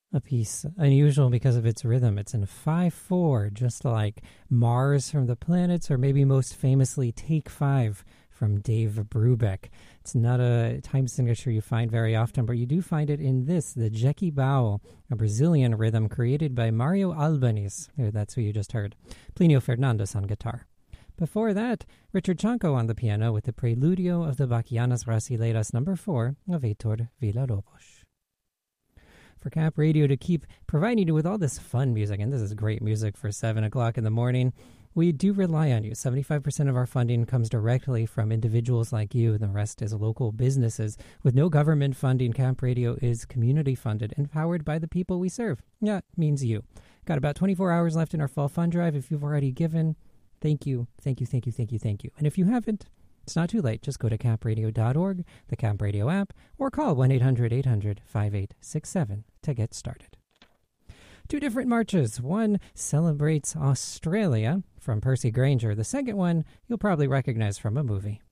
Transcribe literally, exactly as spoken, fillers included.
A piece unusual because of its rhythm. It's in five four, just like Mars from the Planets, or maybe most famously Take Five from Dave Brubeck. It's not a time signature you find very often, but you do find it in this, the Jeque Bao, a Brazilian rhythm created by Mario Albanese. That's who you just heard. Plinio Fernandes on guitar. Before that, Richard Chanco on the piano with the Preludio of the Bachianas Brasileiras number four of Heitor Villa-Lobos. For Cap Radio to keep providing you with all this fun music, and this is great music for seven o'clock in the morning, we do rely on you. seventy-five percent of our funding comes directly from individuals like you, and the rest is local businesses. With no government funding, Cap Radio is community funded and powered by the people we serve. Yeah, it means you. Got about twenty-four hours left in our fall fund drive. If you've already given, thank you, thank you, thank you, thank you, thank you. And if you haven't, it's not too late. Just go to cap radio dot org, the Cap Radio app, or call one eight hundred eight hundred fifty-eight sixty-seven to get started. Two different marches. One celebrates Australia from Percy Granger. The second one you'll probably recognize from a movie.